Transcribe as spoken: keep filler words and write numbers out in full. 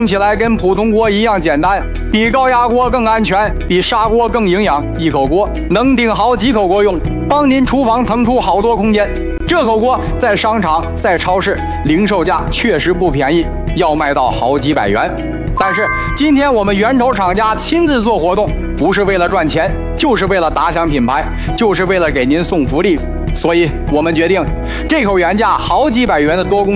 起来跟普通锅一样简单，比高压锅更安全，比砂锅更营养。一口锅能顶好几口锅用，帮您厨房腾出好多空间。这口锅在商场、在超市零售价确实不便宜，要卖到好几百元。但是今天我们源头厂家亲自做活动，不是为了赚钱，就是为了打响品牌，就是为了给您送福利。所以我们决定，这口原价好几百元的多功